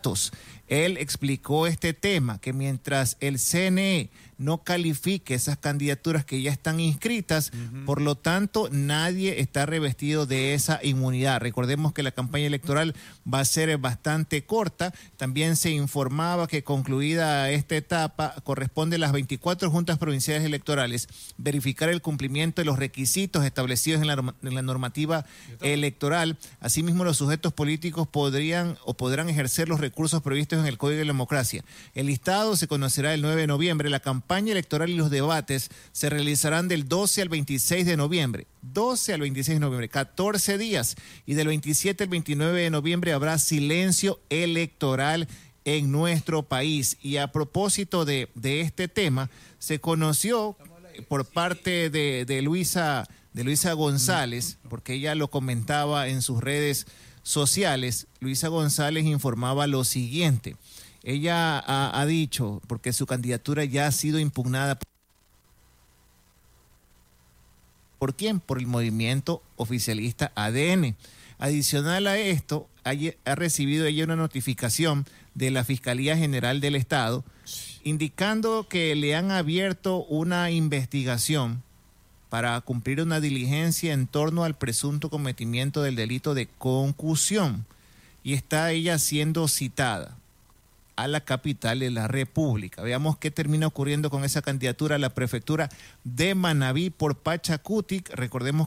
datos. Él explicó este tema, que mientras el CNE no califique esas candidaturas que ya están inscritas, por lo tanto, nadie está revestido de esa inmunidad. Recordemos que la campaña electoral va a ser bastante corta. También se informaba que concluida esta etapa, corresponde a las 24 juntas provinciales electorales verificar el cumplimiento de los requisitos establecidos en la normativa electoral. Asimismo, los sujetos políticos podrán ejercer los recursos previstos en el Código de la Democracia. El listado se conocerá el 9 de noviembre. La campaña electoral y los debates se realizarán del 12 al 26 de noviembre. 12 al 26 de noviembre, 14 días. Y del 27 al 29 de noviembre habrá silencio electoral en nuestro país. Y a propósito de este tema, se conoció por parte de Luisa González, porque ella lo comentaba en sus redes sociales. Luisa González informaba lo siguiente. Ella ha dicho, porque su candidatura ya ha sido impugnada. ¿Por quién? Por el movimiento oficialista ADN. Adicional a esto, ha recibido ella una notificación de la Fiscalía General del Estado indicando que le han abierto una investigación para cumplir una diligencia en torno al presunto cometimiento del delito de concusión, y está ella siendo citada a la capital de la República. Veamos qué termina ocurriendo con esa candidatura a la prefectura de Manabí por Pachacutic. Recordemos